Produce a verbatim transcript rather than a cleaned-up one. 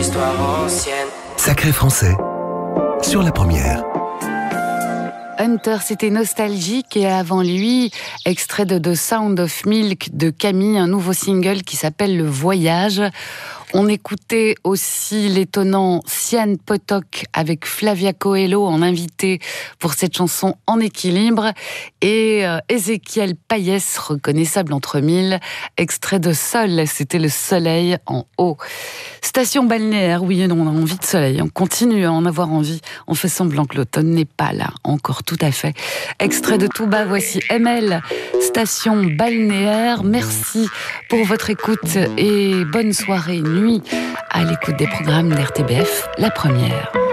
histoire ancienne. Sacré français, sur la première. Hunter, c'était nostalgique, et avant lui, extrait de The Sound of Milk de Camille, un nouveau single qui s'appelle Le Voyage. On écoutait aussi l'étonnant Sian Potok avec Flavia Coelho en invité pour cette chanson En équilibre, et euh, Ézéchiel Payès, reconnaissable entre mille, extrait de Sol, c'était Le Soleil en haut. Station balnéaire, oui et non, on a envie de soleil, on continue à en avoir envie, on fait semblant que l'automne n'est pas là, encore tout à fait. Extrait de Touba, voici M L, station balnéaire. Merci pour votre écoute et bonne soirée, nuit à l'écoute des programmes d'R T B F, la première.